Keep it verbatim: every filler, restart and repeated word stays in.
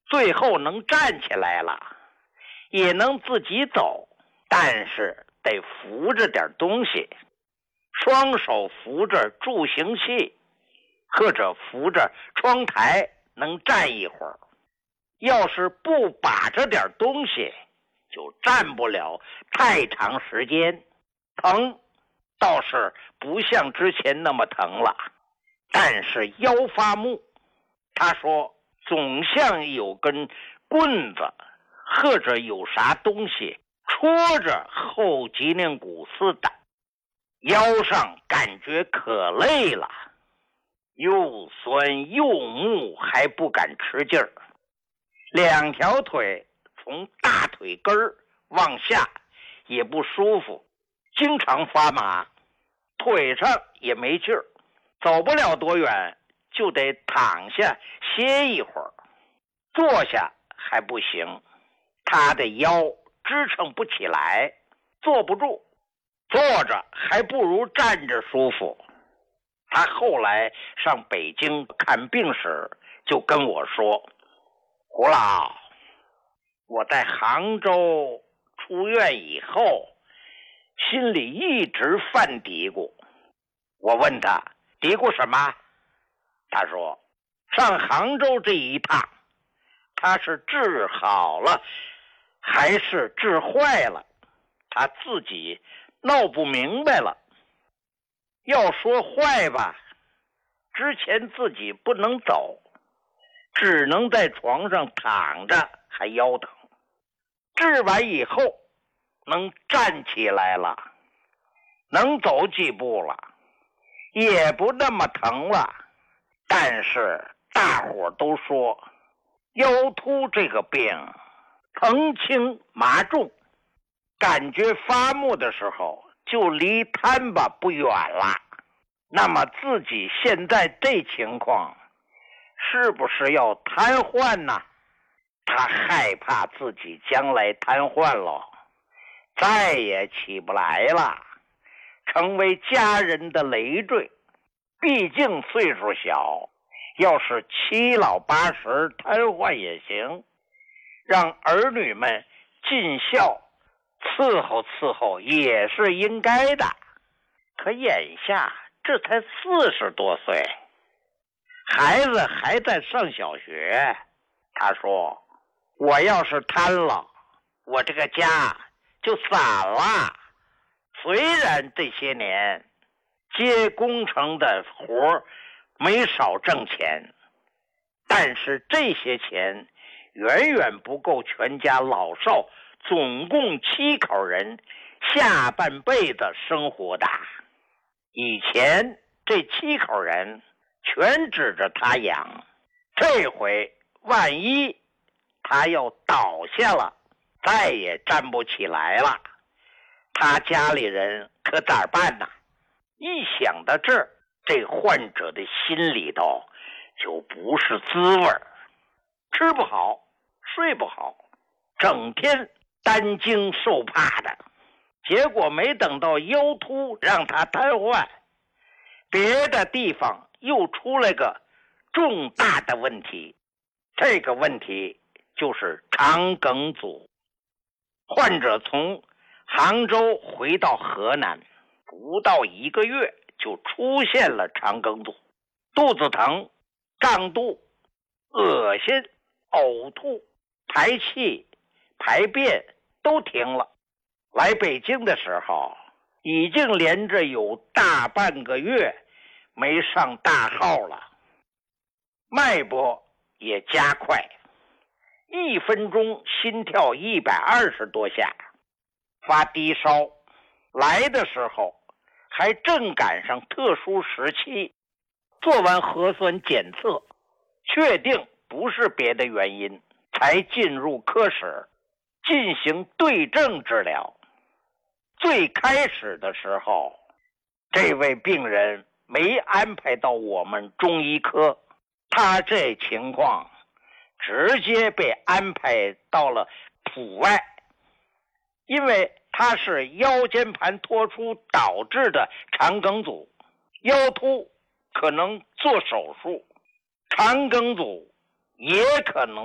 最后能站起来了，也能自己走，但是得扶着点东西，双手扶着助行器，或者扶着窗台能站一会儿。要是不把着点东西，就站不了太长时间。疼倒是不像之前那么疼了，但是腰发木。他说总像有根棍子或者有啥东西戳着后脊梁骨似的，腰上感觉可累了，又酸又木，还不敢吃劲儿。两条腿从大腿根儿往下也不舒服，经常发麻，腿上也没劲儿，走不了多远就得躺下歇一会儿，坐下还不行，他的腰支撑不起来，坐不住，坐着还不如站着舒服。他后来上北京看病时就跟我说，胡老，我在杭州出院以后心里一直犯嘀咕。我问他嘀咕什么，他说上杭州这一趟他是治好了还是治坏了，他自己闹不明白了。要说坏吧，之前自己不能走，只能在床上躺着，还腰疼。治完以后能站起来了，能走几步了，也不那么疼了。但是大伙都说腰突这个病疼轻麻重，感觉发木的时候就离瘫吧不远了。那么自己现在这情况是不是要瘫痪呢？他害怕自己将来瘫痪了，再也起不来了，成为家人的累赘。毕竟岁数小，要是七老八十瘫痪也行，让儿女们尽孝伺候伺候也是应该的。可眼下这才四十多岁，孩子还在上小学。他说我要是瘫了，我这个家就散了。虽然这些年接工程的活没少挣钱，但是这些钱远远不够全家老少总共七口人下半辈子生活的。以前这七口人全指着他养，这回万一他要倒下了，再也站不起来了，他家里人可咋办呢？一想到这儿，这患者的心里头就不是滋味儿，吃不好睡不好，整天担惊受怕的。结果没等到腰突让他瘫痪，别的地方又出来个重大的问题。这个问题就是肠梗阻。患者从杭州回到河南，不到一个月就出现了肠梗阻，肚子疼、胀肚、恶心、呕吐、排气、排便都停了。来北京的时候已经连着有大半个月没上大号了，脉搏也加快，一分钟心跳一百二十多下，发低烧。来的时候还正赶上特殊时期，做完核酸检测确定不是别的原因，才进入科室进行对症治疗。最开始的时候，这位病人没安排到我们中医科，他这情况直接被安排到了普外，因为他是腰间盘脱出导致的肠梗阻，腰突可能做手术，肠梗阻也可能